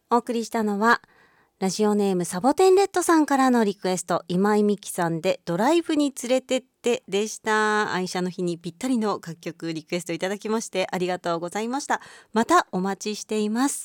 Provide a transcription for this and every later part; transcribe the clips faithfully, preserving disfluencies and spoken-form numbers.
お送りしたのはラジオネームサボテンレッドさんからのリクエスト、今井美樹さんでドライブに連れてってでした。愛車の日にぴったりの楽曲リクエストいただきましてありがとうございました。またお待ちしています。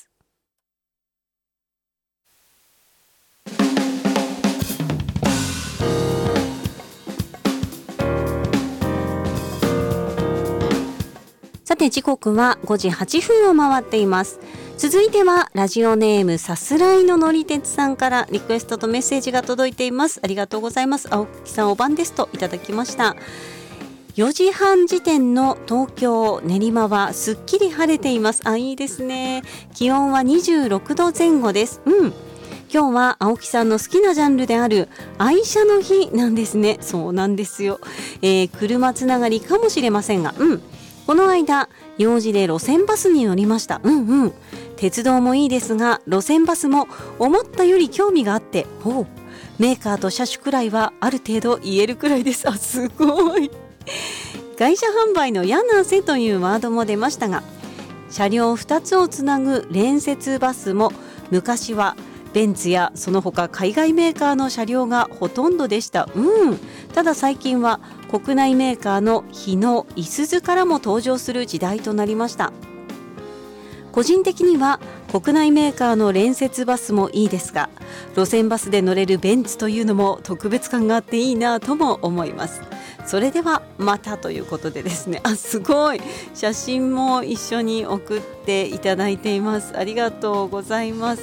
さて時刻はごじはっぷんを回っています。続いてはラジオネームさすらいののりてつさんからリクエストとメッセージが届いています。ありがとうございます。青木さんお晩ですといただきました。よじはん時点の東京練馬はすっきり晴れています。あ、いいですね。気温はにじゅうろくどぜん後です。うん今日は青木さんの好きなジャンルである愛車の日なんですね。そうなんですよ、えー、車つながりかもしれませんが、うんこの間用事で路線バスに乗りました。うんうん鉄道もいいですが路線バスも思ったより興味があって、ほうメーカーと車種くらいはある程度言えるくらいです。あすごい外車販売の柳瀬というワードも出ましたが、車両ふたつをつなぐ連接バスも昔はベンツやその他海外メーカーの車両がほとんどでした。うんただ最近は国内メーカーの日野、いすゞからも登場する時代となりました。個人的には国内メーカーの連接バスもいいですが、路線バスで乗れるベンツというのも特別感があっていいなとも思います。それではまたということでですね、あすごい写真も一緒に送っていただいています。ありがとうございます。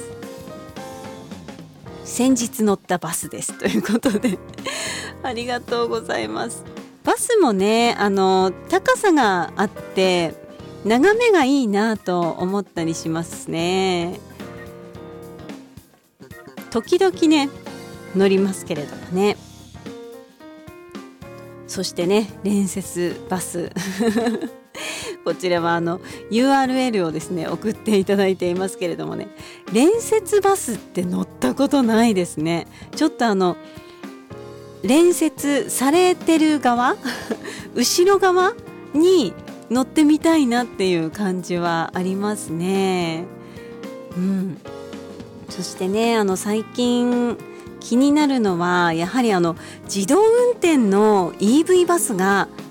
先日乗ったバスですということでありがとうございます。バスもねあの高さがあって眺めがいいなと思ったりしますね。時々ね乗りますけれどもね。そしてね連接バスこちらはあの ユーアールエル をですね送っていただいていますけれどもね、連接バスって乗ったことないですね。ちょっとあの連接されてる側後ろ側に乗ってみたいなっていう感じはありますね。うん、そしてねあの最近気になるのはやはりあの自動運転の イーブイ バスが